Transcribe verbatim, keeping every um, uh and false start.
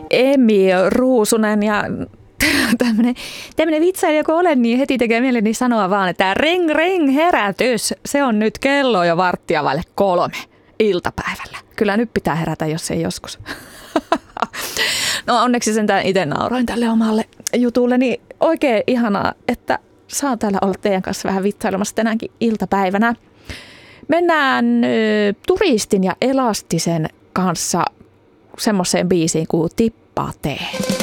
Emi Ruusunen ja tämmöinen, tämmöinen vitsailija kun olen, niin heti tekee mieleni sanoa vaan, että ring ring herätys, se on nyt kello jo varttia vaille kolme iltapäivällä. Kyllä nyt pitää herätä, jos ei joskus. No onneksi sentään itse nauroin tälle omalle jutulle, niin oikein ihanaa, että saan täällä olla teidän kanssa vähän vitsailemassa tänäänkin iltapäivänä. Mennään ö, Turistin ja Elastisen kanssa semmoiseen biisiin kuin Tippaa tee.